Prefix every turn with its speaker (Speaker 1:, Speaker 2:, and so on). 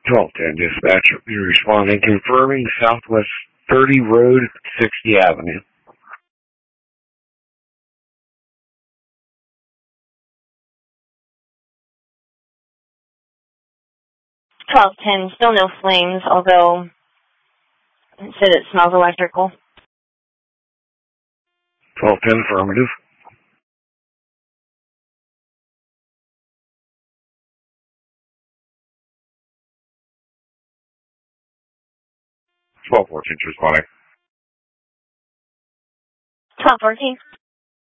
Speaker 1: 1210 dispatch, you're responding, confirming Southwest 30 Road, 60 Avenue.
Speaker 2: 1210, still no flames, although it said it smells electrical.
Speaker 1: 1210 affirmative. 1214 responding.
Speaker 2: 1214.